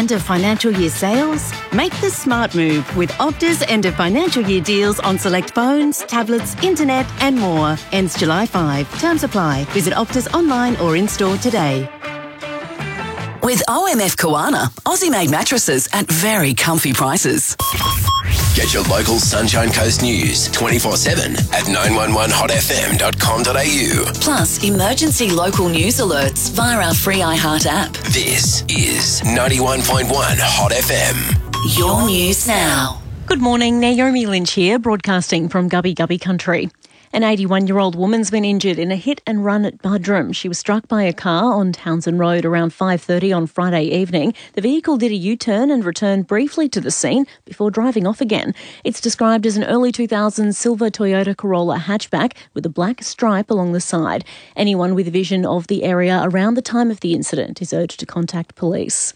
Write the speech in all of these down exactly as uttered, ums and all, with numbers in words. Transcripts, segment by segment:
end of financial year sales? Make the smart move with Opta's end of financial year deals on select phones, tablets, internet and more. Ends July fifth. Terms apply. Visit Optus online or in-store today. With O M F Koana, Aussie-made mattresses at very comfy prices. Get your local Sunshine Coast news twenty-four seven at nine one one hot f m dot com dot a u. Plus, emergency local news alerts via our free iHeart app. This is ninety-one point one Hot F M. Your news now. Good morning, Naomi Lynch here, broadcasting from Gubby Gubby Country. An eighty-one-year-old woman's been injured in a hit and run at Buderim. She was struck by a car on Townsend Road around five thirty on Friday evening. The vehicle did a U-turn and returned briefly to the scene before driving off again. It's described as an early two thousands silver Toyota Corolla hatchback with a black stripe along the side. Anyone with vision of the area around the time of the incident is urged to contact police.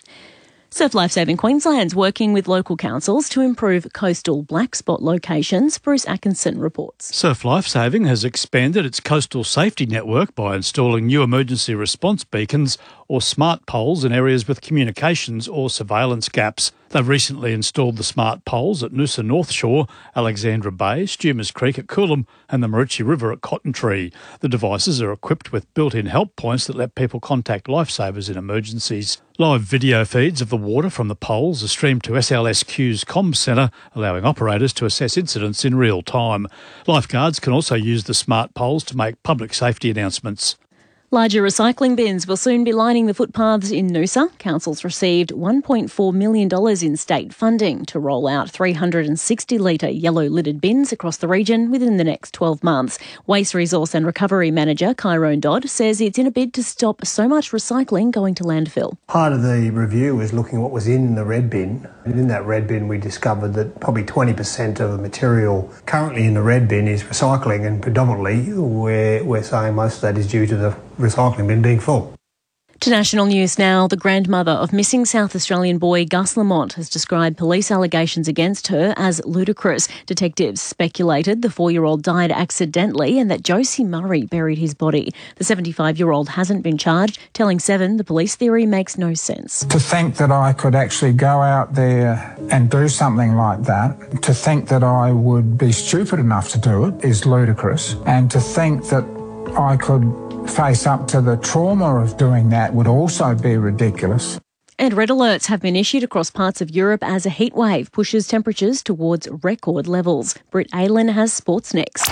Surf Lifesaving Queensland's working with local councils to improve coastal black spot locations. Bruce Atkinson reports. Surf Lifesaving has expanded its coastal safety network by installing new emergency response beacons or smart poles in areas with communications or surveillance gaps. They've recently installed the smart poles at Noosa North Shore, Alexandra Bay, Stumers Creek at Coolum and the Maroochy River at Cotton Tree. The devices are equipped with built-in help points that let people contact lifesavers in emergencies. Live video feeds of the water from the poles are streamed to S L S Q's comms centre, allowing operators to assess incidents in real time. Lifeguards can also use the smart poles to make public safety announcements. Larger recycling bins will soon be lining the footpaths in Noosa. Council's received one point four million dollars in state funding to roll out three hundred sixty litre yellow-lidded bins across the region within the next twelve months. Waste Resource and Recovery Manager Kyrone Dodd says it's in a bid to stop so much recycling going to landfill. Part of the review was looking at what was in the red bin. And in that red bin we discovered that probably twenty percent of the material currently in the red bin is recycling, and predominantly we're, we're saying most of that is due to the recycling bin being full. To national news now, the grandmother of missing South Australian boy Gus Lamont has described police allegations against her as ludicrous. Detectives speculated the four-year-old died accidentally and that Josie Murray buried his body. The seventy-five-year-old hasn't been charged, telling Seven the police theory makes no sense. To think that I could actually go out there and do something like that, to think that I would be stupid enough to do it is ludicrous, and to think that I could face up to the trauma of doing that would also be ridiculous. And red alerts have been issued across parts of Europe as a heatwave pushes temperatures towards record levels. Britt Aylan has sports next.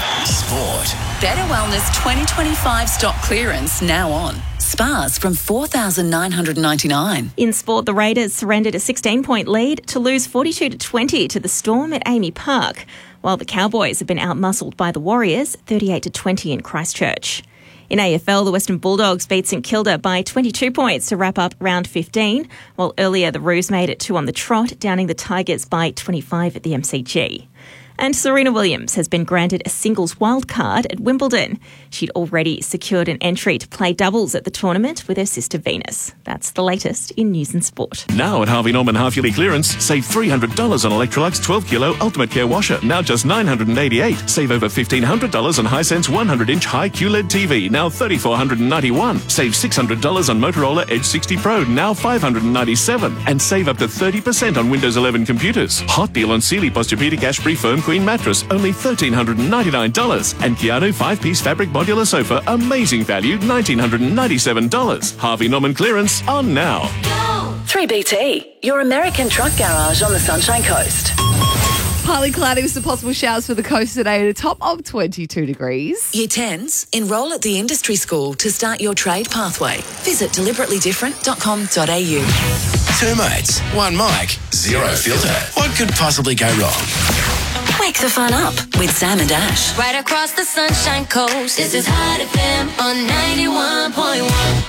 Sport. Better Wellness twenty twenty-five stock clearance now on. Spas from four thousand nine hundred ninety-nine dollars. In sport, the Raiders surrendered a sixteen-point lead to lose forty-two to twenty to the Storm at Amy Park, while the Cowboys have been outmuscled by the Warriors thirty-eight to twenty in Christchurch. In A F L, the Western Bulldogs beat St Kilda by twenty-two points to wrap up round fifteen, while earlier the Roos made it two on the trot, downing the Tigers by twenty-five at the M C G. And Serena Williams has been granted a singles wildcard at Wimbledon. She'd already secured an entry to play doubles at the tournament with her sister Venus. That's the latest in news and sport. Now at Harvey Norman half-yearly clearance, save three hundred dollars on Electrolux twelve kilo Ultimate Care Washer, now just nine hundred eighty-eight dollars. Save over fifteen hundred dollars on Hisense one hundred inch high Q L E D T V, now three thousand four hundred ninety-one dollars. Save six hundred dollars on Motorola Edge sixty Pro, now five hundred ninety-seven dollars. And save up to thirty percent on Windows eleven computers. Hot deal on Sealy Posturepedic Ashbury Firm Queen Mattress, only one thousand three hundred ninety-nine dollars. And Keanu five-piece fabric modular sofa, amazing value, one thousand nine hundred ninety-seven dollars. Harvey Norman clearance on now. three B T, your American truck garage on the Sunshine Coast. Partly cloudy with some possible showers for the coast today at a top of twenty-two degrees. Year tens, enrol at the Industry School to start your trade pathway. Visit deliberately different dot com dot a u. Two mates, one mic, zero filter. What could possibly go wrong? Wake the fun up with Sam and Ash. Right across the Sunshine Coast, this is Hot F M on ninety-one point one.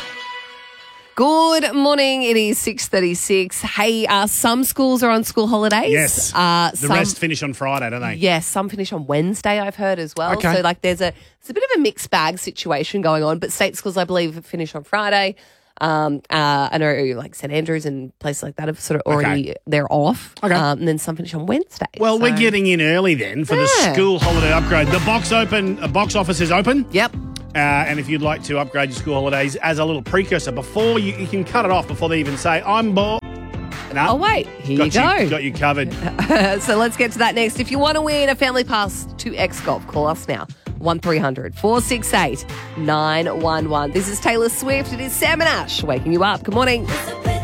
Good morning. It is six thirty-six. Hey, uh, some schools are on school holidays. Yes. Uh, the some, rest finish on Friday, don't they? Yes, some finish on Wednesday, I've heard as well. Okay. So, like, there's a, it's a bit of a mixed bag situation going on, but state schools, I believe, finish on Friday. Um, uh, I know, like St Andrews and places like that have sort of already, Okay. they're off. Okay. Um, and then some finish on Wednesday. Well, so. we're getting in early then for the Yeah. school holiday upgrade. The box open, uh, box office is open. Yep. Uh, and if you'd like to upgrade your school holidays as a little precursor, before you, you can cut it off before they even say, I'm bored. No. Oh, wait. Here got you go. Got you covered. So let's get to that next. If you want to win a family pass to X Golf, call us now. one three hundred four six eight nine one one. This is Taylor Swift. It is Sam and Ash waking you up. Good morning.